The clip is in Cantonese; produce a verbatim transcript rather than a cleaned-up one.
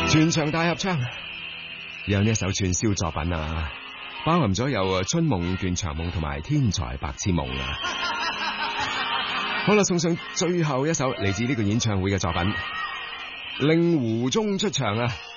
全場大合唱，有呢一首串燒作品啊，包含咗有《春夢斷腸夢》同埋《天才白痴夢》啊。好啦，送上最後一首嚟自呢個演唱會嘅作品，令狐中出場啊！